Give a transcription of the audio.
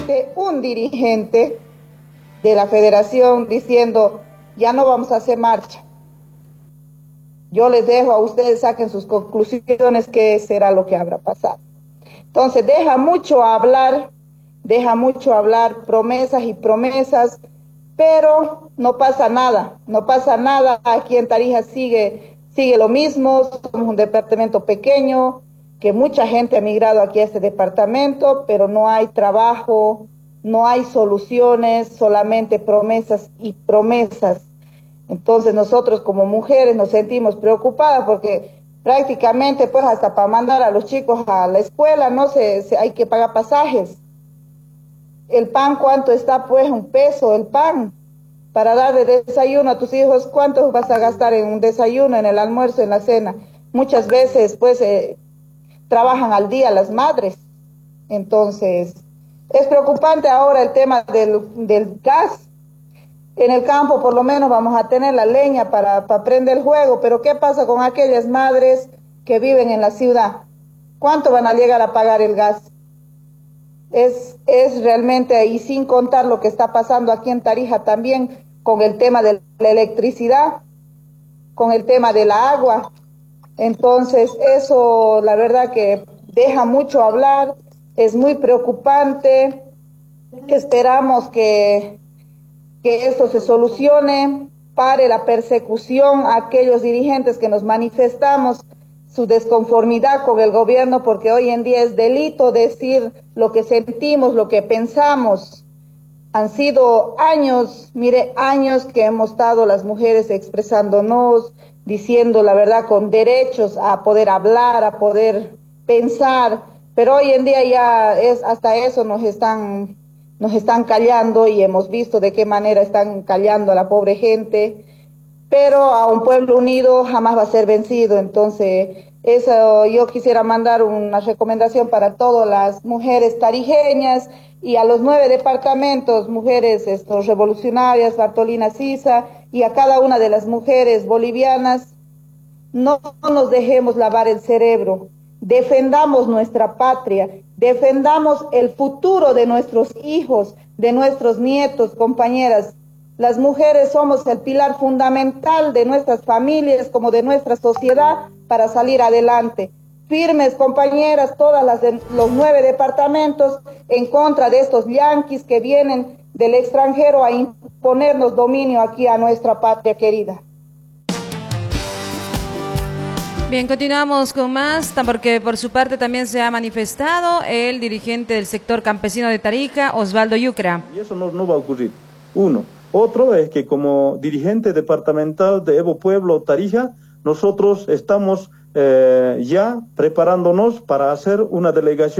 solamente un dirigente de la federación diciendo, ya no vamos a hacer marcha. Yo les dejo a ustedes, saquen sus conclusiones, qué será lo que habrá pasado. Entonces, deja mucho hablar, promesas y promesas, pero no pasa nada, no pasa nada. Aquí en Tarija sigue lo mismo, somos un departamento pequeño, que mucha gente ha migrado aquí a este departamento, pero no hay trabajo, no hay soluciones, solamente promesas y promesas. Entonces nosotros como mujeres nos sentimos preocupadas porque prácticamente pues hasta para mandar a los chicos a la escuela no hay que pagar pasajes. El pan, ¿cuánto está? Pues $1 el pan. Para dar de desayuno a tus hijos, ¿cuánto vas a gastar en un desayuno, en el almuerzo, en la cena? Muchas veces pues trabajan al día las madres. Entonces es preocupante ahora el tema del gas. En el campo por lo menos vamos a tener la leña para prender el fuego, pero ¿qué pasa con aquellas madres que viven en la ciudad? ¿Cuánto van a llegar a pagar el gas? Es realmente, y sin contar lo que está pasando aquí en Tarija también con el tema de la electricidad, con el tema de la agua. Entonces eso la verdad que deja mucho hablar, es muy preocupante. Esperamos que esto se solucione, pare la persecución a aquellos dirigentes que nos manifestamos su desconformidad con el gobierno, porque hoy en día es delito decir lo que sentimos, lo que pensamos. Han sido años, mire, años que hemos estado las mujeres expresándonos, diciendo la verdad con derechos a poder hablar, a poder pensar, pero hoy en día ya es hasta eso nos están callando y hemos visto de qué manera están callando a la pobre gente, pero a un pueblo unido jamás va a ser vencido. Entonces, eso yo quisiera mandar una recomendación para todas las mujeres tarijeñas y a los 9 departamentos, mujeres revolucionarias, Bartolina Sisa, y a cada una de las mujeres bolivianas, no nos dejemos lavar el cerebro. Defendamos nuestra patria, defendamos el futuro de nuestros hijos, de nuestros nietos, compañeras. Las mujeres somos el pilar fundamental de nuestras familias como de nuestra sociedad para salir adelante. Firmes, compañeras, todas las de los 9 departamentos en contra de estos yanquis que vienen del extranjero a imponernos dominio aquí a nuestra patria querida. Bien, continuamos con más, porque por su parte también se ha manifestado el dirigente del sector campesino de Tarija, Osvaldo Yucra. Y eso no va a ocurrir. Uno. Otro es que como dirigente departamental de Evo Pueblo Tarija, nosotros estamos ya preparándonos para hacer una delegación